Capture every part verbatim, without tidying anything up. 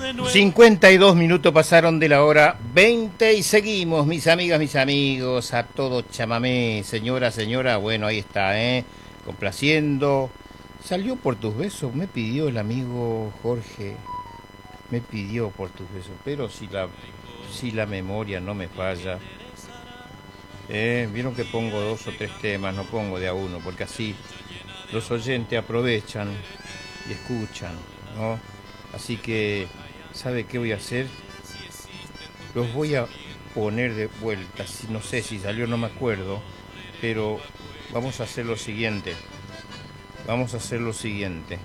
cincuenta y dos minutos pasaron de la hora veinte y seguimos, mis amigas, mis amigos, a todo chamamé, señora, señora, bueno, ahí está, ¿eh? Complaciendo. Salió por tus besos, me pidió el amigo Jorge, me pidió por tus besos, pero si la, si la memoria no me falla, eh, vieron que pongo dos o tres temas, no pongo de a uno, porque así los oyentes aprovechan y escuchan, ¿no? Así que, ¿sabe qué voy a hacer? Los voy a poner de vuelta, no sé si salió, no me acuerdo, pero vamos a hacer lo siguiente, vamos a hacer lo siguiente.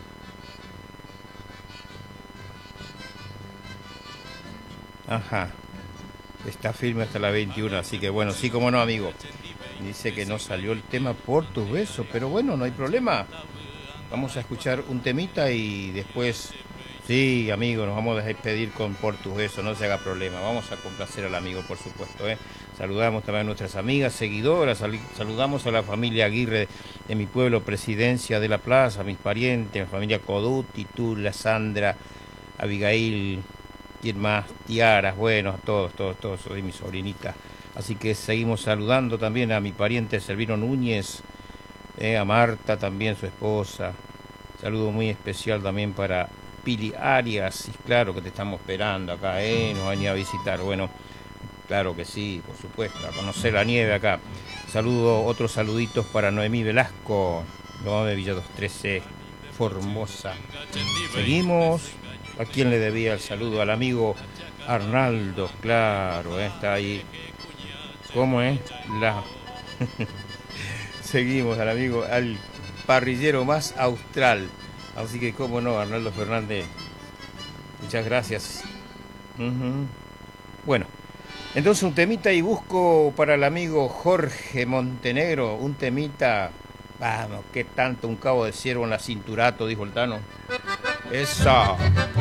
Ajá, está firme hasta la veintiuna, así que bueno, sí, como no, amigo. Dice que no salió el tema por tus besos, pero bueno, no hay problema. Vamos a escuchar un temita y después, sí, amigo, nos vamos a despedir con por tus besos, no se haga problema. Vamos a complacer al amigo, por supuesto, ¿eh? Saludamos también a nuestras amigas, seguidoras, sal saludamos a la familia Aguirre de mi pueblo, Presidencia de la Plaza, a mis parientes, a mi familia Coduti, Tula, Sandra, Abigail, ¿quién más? Tiaras, bueno, a todos, todos, todos, soy mi sobrinita. Así que seguimos saludando también a mi pariente Servino Núñez, eh, a Marta también, su esposa. Saludo muy especial también para Pili Arias, y claro que te estamos esperando acá, eh, nos van a visitar. Bueno, claro que sí, por supuesto, a conocer la nieve acá. Saludo, otros saluditos para Noemí Velasco, no de Villados trece, Formosa. Seguimos. ¿A quién le debía el saludo? Al amigo Arnaldo, claro, eh, está ahí. ¿Cómo es? La... Seguimos al amigo, al parrillero más austral. Así que, cómo no, Arnaldo Fernández. Muchas gracias. Uh-huh. Bueno, entonces un temita y busco para el amigo Jorge Montenegro. Un temita, vamos, qué tanto, un cabo de ciervo en la cinturato, dijo el Tano. Eso.